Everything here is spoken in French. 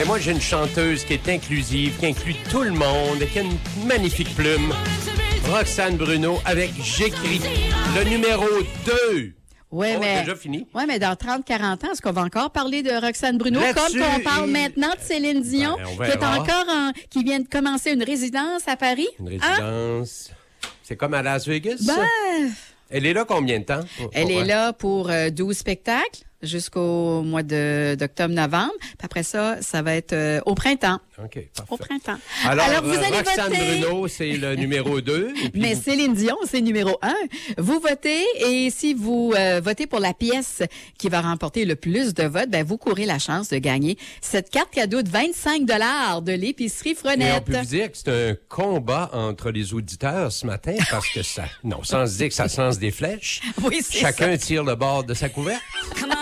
Et moi, j'ai une chanteuse qui est inclusive, qui inclut tout le monde, qui a une magnifique plume. Roxane Bruno avec J'écris, le numéro 2. Oui, déjà fini. Ouais, mais dans 30-40 ans, est-ce qu'on va encore parler de Roxane Bruno Là-dessus, comme qu'on parle maintenant de Céline Dion, on qui est verra. encore qui vient de commencer une résidence à Paris? Une résidence. C'est comme à Las Vegas, ça? Ben, Elle est là combien de temps? elle est là pour 12 spectacles jusqu'au mois d'octobre-novembre. Puis après ça, ça va être au printemps. OK, parfait. Au printemps. Alors vous allez Roxane voter. Bruno, c'est le numéro 2. Mais Céline Dion, c'est numéro 1. Vous votez et si vous votez pour la pièce qui va remporter le plus de votes, ben vous courez la chance de gagner cette carte cadeau de 25 $ de l'épicerie Et Frenette. on peut vous dire que c'est un combat entre les auditeurs ce matin parce que ça, non, sans se dire que ça se lance des flèches. Oui, c'est Chacun tire le bord de sa couverte.